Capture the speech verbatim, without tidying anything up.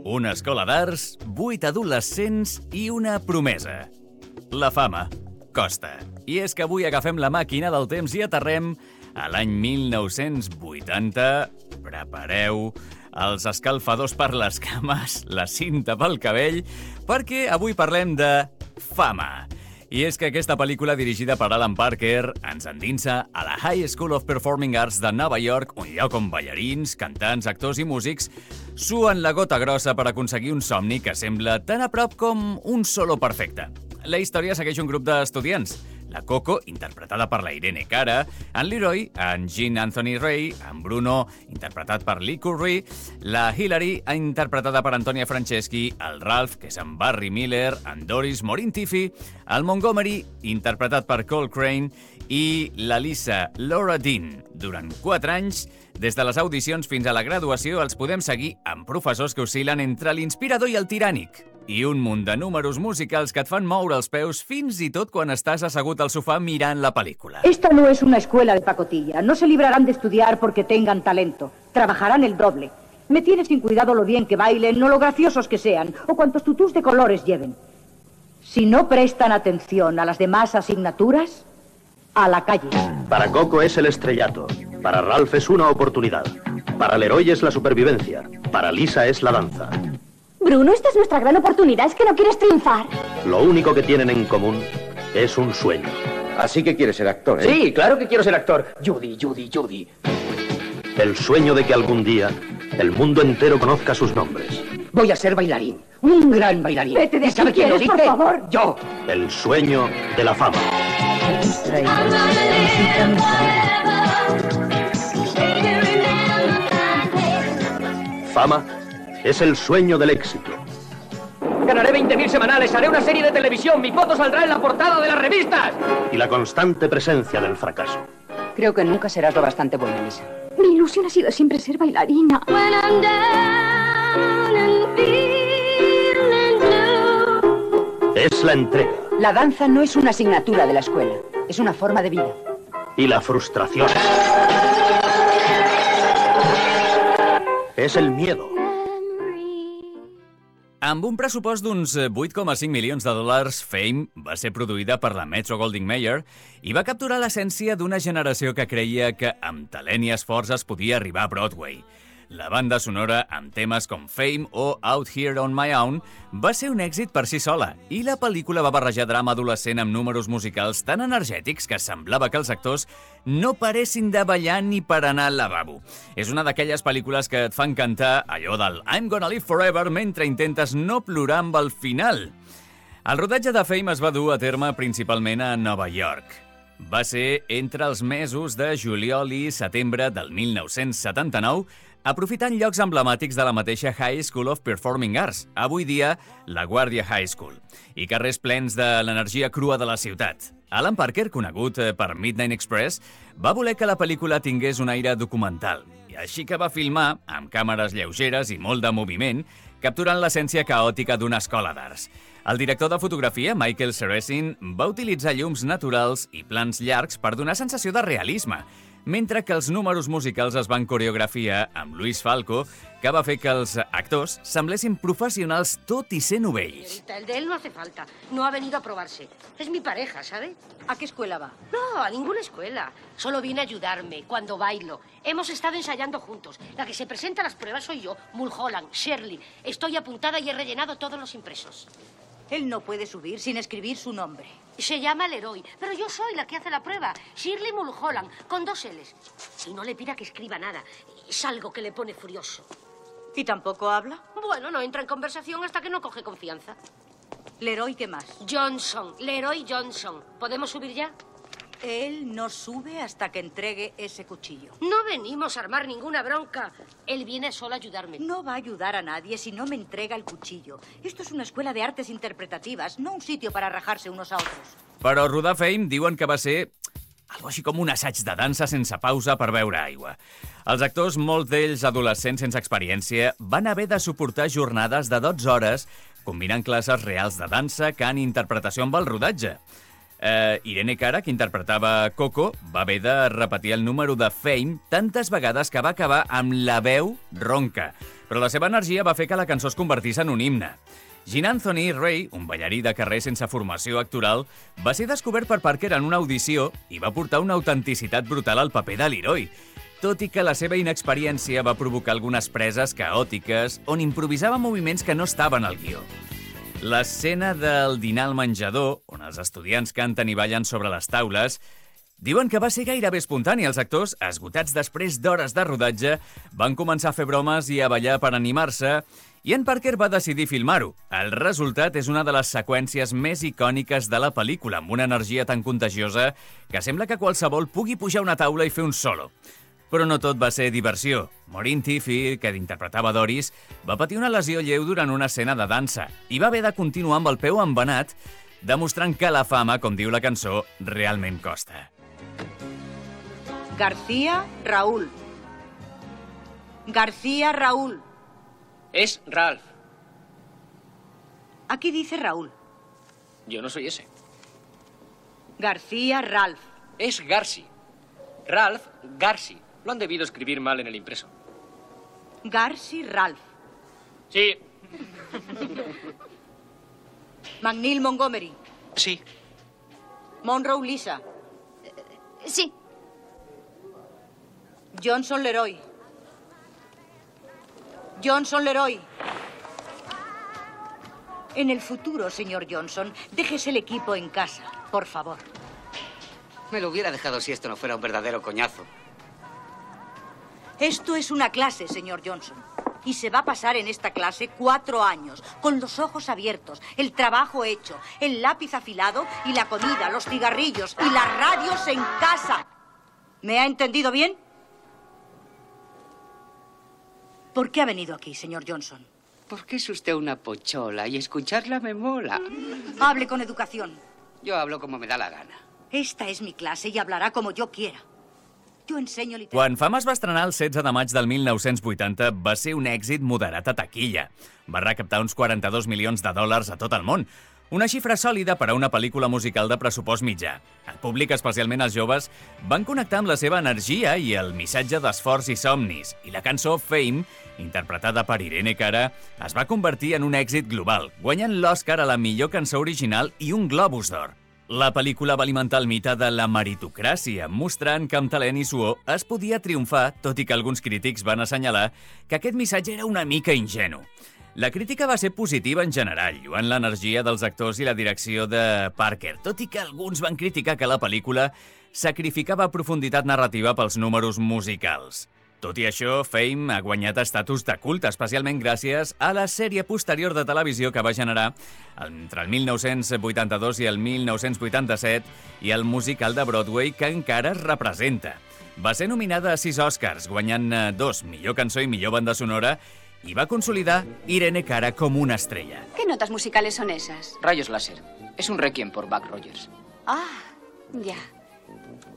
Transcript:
Una escola d'arts, vuit adolescents i una promesa. La fama costa. I és que avui agafem la màquina del temps i aterrem a l'any mil nou-cents vuitanta. Prepareu els escalfadors per les cames, la cinta pel cabell, perquè avui parlem de fama. I és que aquesta pel·lícula, dirigida per Alan Parker, ens endinsa a la High School of Performing Arts de Nova York, un lloc on ballarins, cantants, actors i músics suen la gota grossa per aconseguir un somni que sembla tan a prop com un solo perfecte. La història segueix un grup d'estudiants. La Coco, interpretada per la Irene Cara, en Leroy, en Jean Anthony Ray, en Bruno, interpretat per Lee Curry, la Hilary, interpretada per Antonia Franceschi, el Ralph, que és en Barry Miller, en Doris Morintifi, el Montgomery, interpretat per Cole Crane, i la Lisa Laura Dean. Durant quatre anys, des de les audicions fins a la graduació, els podem seguir amb professors que oscil·len entre l'inspirador i el tirànic. I un munt de números musicals que et fan moure els peus fins i tot quan estàs assegut al sofà mirant la pel·lícula. Esta no es una escuela de pacotilla. No se librarán de estudiar porque tengan talento. Trabajarán el doble. Me tiene sin cuidado lo bien que bailen, o lo graciosos que sean, o cuantos tutús de colores lleven. Si no prestan atención a las demás asignaturas, a la calle. Para Coco es el estrellato. Para Ralph es una oportunidad. Para Leroy es la supervivencia. Para Lisa es la danza. Bruno, esta es nuestra gran oportunidad, ¿es que no quieres triunfar? Lo único que tienen en común es un sueño. Así que quieres ser actor, ¿eh? Sí, claro que quiero ser actor. Judy, Judy, Judy. El sueño de que algún día el mundo entero conozca sus nombres. Voy a ser bailarín, un gran bailarín. Vete de ¿Y sabe aquí, quién lo ¿quieres, dice? por favor? Yo. El sueño de la fama. Fama es el sueño del éxito. Ganaré veinte mil semanales, haré una serie de televisión, mi foto saldrá en la portada de las revistas. Y la constante presencia del fracaso. Creo que nunca serás lo bastante buena, Lisa. Mi ilusión ha sido siempre ser bailarina. Es la entrega. La danza no es una asignatura de la escuela, es una forma de vida. Y la frustración. Es el miedo. Amb un pressupost d'uns vuit coma cinc milions de dòlars, Fame va ser produïda per la Metro-Goldwyn-Mayer i va capturar l'essència d'una generació que creia que amb talent i esforç es podia arribar a Broadway. La banda sonora, amb temes com Fame o Out Here on My Own, va ser un èxit per si sola, i la pel·lícula va barrejar drama adolescent amb números musicals tan energètics que semblava que els actors no paressin de ballar ni per anar al lavabo. És una d'aquelles pel·lícules que et fan cantar allò del I'm gonna live forever mentre intentes no plorar amb el final. El rodatge de Fame es va dur a terme principalment a Nova York. Va ser entre els mesos de juliol i setembre del mil nou-cents setanta-nou, aprofitant llocs emblemàtics de la mateixa High School of Performing Arts, avui dia la Guardia High School, i carrers plens de l'energia crua de la ciutat. Alan Parker, conegut per Midnight Express, va voler que la pel·lícula tingués un aire documental, i així que va filmar, amb càmeres lleugeres i molt de moviment, capturant l'essència caòtica d'una escola d'arts. El director de fotografia, Michael Ceresin, va utilitzar llums naturals i plans llargs per donar sensació de realisme, mentre que els números musicals es van coreografiar amb Luis Falco, que va fer que els actors semblessin professionals tot i ser novells. El de él no hace falta. No ha venido a probarse. Es mi pareja, ¿sabe? ¿A qué escuela va? No, a ninguna escuela. Solo viene a ayudarme cuando bailo. Hemos estado ensayando juntos. La que se presenta a las pruebas soy yo, Mulholland, Shirley. Estoy apuntada y he rellenado todos los impresos. Él no puede subir sin escribir su nombre. Se llama Leroy, pero yo soy la que hace la prueba. Shirley Mulholland, con dos L's. Y no le pida que escriba nada. Es algo que le pone furioso. ¿Y tampoco habla? Bueno, no entra en conversación hasta que no coge confianza. Leroy, ¿qué más? Johnson, Leroy Johnson. ¿Podemos subir ya? Él no sube hasta que entregue ese cuchillo. No venimos a armar ninguna bronca. Él viene solo a ayudarme. No va a ayudar a nadie si no me entrega el cuchillo. Esto es una escuela de artes interpretativas, no un sitio para rajarse unos a otros. Però rodar Fame diuen que va ser algo així com un assaig de dansa sense pausa per beure aigua. Els actors, molts d'ells adolescents sense experiència, van haver de suportar jornades de dotze hores combinant classes reals de dansa, cant i interpretació amb el rodatge. Uh, Irene Cara, que interpretava Coco, va haver de repetir el número de Fame tantes vegades que va acabar amb la veu ronca. Però la seva energia va fer que la cançó es convertís en un himne. Jean Anthony Ray, un ballarí de carrer sense formació actoral, va ser descobert per Parker en una audició i va portar una autenticitat brutal al paper de Leroy, tot i que la seva inexperiència va provocar algunes preses caòtiques on improvisava moviments que no estaven al guió. L'escena del dinar al menjador, on els estudiants canten i ballen sobre les taules, diuen que va ser gairebé espontani. Els actors, esgotats després d'hores de rodatge, van començar a fer bromes i a ballar per animar-se, i en Parker va decidir filmar-ho. El resultat és una de les seqüències més icòniques de la pel·lícula, amb una energia tan contagiosa que sembla que qualsevol pugui pujar a una taula i fer un solo. Però no tot va ser diversió. Maureen Tiffy, que interpretava Doris, va patir una lesió lleu durant una escena de dansa i va haver de continuar amb el peu embenat, demostrant que la fama, com diu la cançó, realment costa. García Raúl. García Raúl. Es Ralph. Aquí dice Raúl. Yo no soy ese. García Ralph. Es Garci. Ralph Garci. Lo han debido escribir mal en el impreso. Garci Ralph. Sí. McNeil Montgomery. Sí. Monroe Lisa. Sí. Johnson Leroy. Johnson Leroy. En el futuro, señor Johnson, déjese el equipo en casa, por favor. Me lo hubiera dejado si esto no fuera un verdadero coñazo. Esto es una clase, señor Johnson. Y se va a pasar en esta clase cuatro años, con los ojos abiertos, el trabajo hecho, el lápiz afilado y la comida, los cigarrillos y las radios en casa. ¿Me ha entendido bien? ¿Por qué ha venido aquí, señor Johnson? Porque es usted una pochola y escucharla me mola. Hable con educación. Yo hablo como me da la gana. Esta és mi classe i hablarà com jo quiera. Jo ensenyo literatura. Quan Fama es va estrenar el setze de maig del mil nou-cents vuitanta, va ser un èxit moderat a taquilla. Va recaptar uns quaranta-dos milions de dòlars a tot el món, una xifra sòlida per a una pel·lícula musical de pressupost mitjà. El públic, especialment els joves, van connectar amb la seva energia i el missatge d'esforç i somnis, i la cançó Fame, interpretada per Irene Cara, es va convertir en un èxit global, guanyant l'Oscar a la millor cançó original i un Globus d'Or. La pel·lícula va alimentar el mite de la meritocràcia, mostrant que amb talent i suor es podia triomfar, tot i que alguns crítics van assenyalar que aquest missatge era una mica ingenu. La crítica va ser positiva en general, lluant l'energia dels actors i la direcció de Parker, tot i que alguns van criticar que la pel·lícula sacrificava profunditat narrativa pels números musicals. Tot i això, Fame ha guanyat estatus de culte, especialment gràcies a la sèrie posterior de televisió que va generar entre el mil nou-cents vuitanta-dos i el mil nou-cents vuitanta-set i el musical de Broadway que encara es representa. Va ser nominada a sis Oscars, guanyant dos, millor cançó i millor banda sonora, y va a consolidar Irene Cara como una estrella. ¿Qué notas musicales son esas? Rayos láser. Es un requiem por Buck Rogers. Ah, ya.